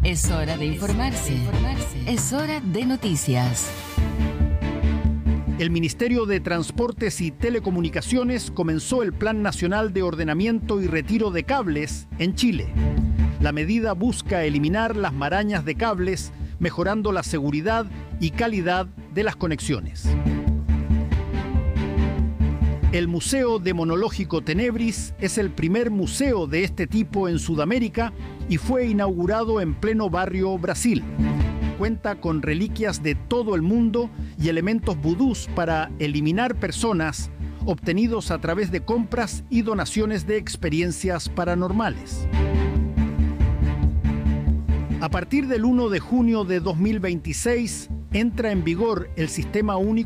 Es hora de informarse. Es hora de noticias. El Ministerio de Transportes y Telecomunicaciones comenzó el Plan Nacional de Ordenamiento y Retiro de Cables en Chile. La medida busca eliminar las marañas de cables, mejorando la seguridad y calidad de las conexiones. El Museo Demonológico Tenebris es el primer museo de este tipo en Sudamérica y fue inaugurado en pleno barrio Brasil. Cuenta con reliquias de todo el mundo y elementos vudús para eliminar personas obtenidos a través de compras y donaciones de experiencias paranormales. A partir del 1 de junio de 2026 entra en vigor el Sistema Único